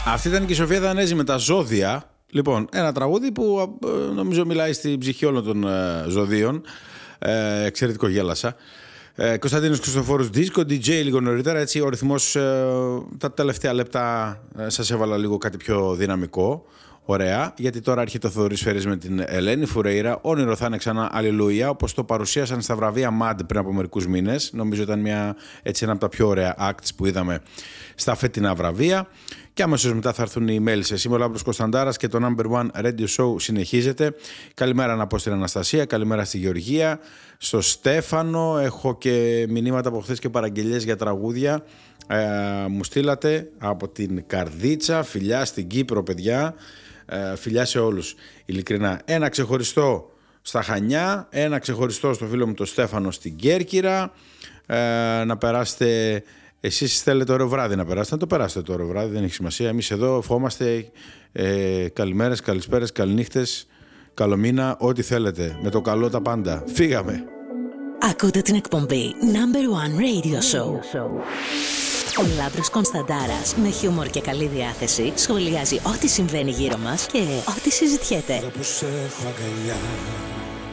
Αυτή ήταν και η Σοφία Δανέζη με τα ζώδια. Λοιπόν, ένα τραγούδι που νομίζω μιλάει στην ψυχή όλων των ζωδίων. Εξαιρετικό, γέλασα. Κωνσταντίνος Χριστοφόρους Disco DJ λίγο νωρίτερα. Έτσι, ο ρυθμός τα τελευταία λεπτά σας έβαλα λίγο κάτι πιο δυναμικό. Ωραία, γιατί τώρα έρχεται ο Θοδωρής Φέρης με την Ελένη Φουρέιρα. Όνειρο θα είναι ξανά Αλληλούια, όπως το παρουσίασαν στα βραβεία MAD πριν από μερικούς μήνες. Νομίζω ήταν ένα από τα πιο ωραία acts που είδαμε στα φετινά βραβεία. Και αμέσως μετά θα έρθουν οι mails. Είμαι ο Λάμπρος Κωνσταντάρας και το Number One Radio Show συνεχίζεται. Καλημέρα να πω στην Αναστασία, καλημέρα στη Γεωργία, στο Στέφανο. Έχω και μηνύματα από χθες και παραγγελίες για τραγούδια. Μου στείλατε από την Καρδίτσα. Φιλιά στην Κύπρο, παιδιά. Φιλιά σε όλους, ειλικρινά. Ένα ξεχωριστό στα Χανιά, ένα ξεχωριστό στο φίλο μου το Στέφανο στην Κέρκυρα. Να περάσετε, εσείς θέλετε ωραίο βράδυ να περάσετε, να το περάσετε το ωραίο βράδυ, δεν έχει σημασία. Εμείς εδώ ευχόμαστε καλημέρες, καλησπέρες, καληνύχτες, καλό μήνα, ό,τι θέλετε, με το καλό τα πάντα. Φύγαμε. Ακούτε την εκπομπή Number One Radio Show. Ο Λάμπρος Κωνσταντάρας, με χιούμορ και καλή διάθεση, σχολιάζει ό,τι συμβαίνει γύρω μας και ό,τι συζητιέται.